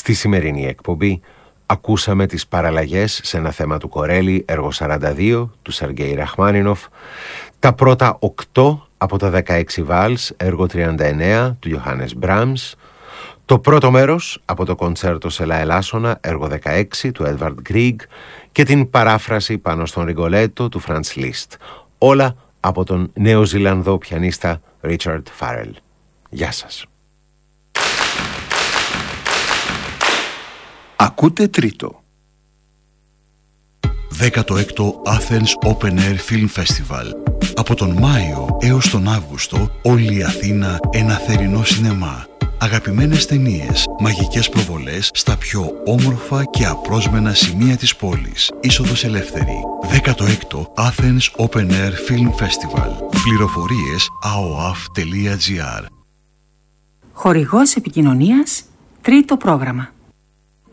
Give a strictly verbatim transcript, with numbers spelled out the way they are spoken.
Στη σημερινή εκπομπή ακούσαμε τις παραλλαγές σε ένα θέμα του Κορέλη, έργο σαράντα δύο, του Σεργέη Ραχμάνινοφ, τα πρώτα οκτώ από τα δεκαέξι βάλς, έργο τριάντα εννέα, του Ιωάννης Μπράμς, το πρώτο μέρος από το κοντσέρτο σε λα Ελάσσονα, έργο δεκαέξι, του Έντβαρντ Γκρίγκ, και την παράφραση πάνω στον Ριγκολέτο του Φραντς Λίστ. Όλα από τον Νέο Ζηλανδό πιανίστα Ρίτσαρντ Φάρελ. Γεια σας. Ακούτε τρίτο. δέκατο έκτο Athens Open Air Film Festival. Από τον Μάιο έως τον Αύγουστο, όλη η Αθήνα ένα θερινό σινεμά. Αγαπημένες ταινίες, μαγικές προβολές στα πιο όμορφα και απρόσμενα σημεία της πόλης. Είσοδος ελεύθερη. δέκατο έκτο Athens Open Air Film Festival. Πληροφορίες a o a f τελεία g r. Χορηγός επικοινωνίας, τρίτο πρόγραμμα.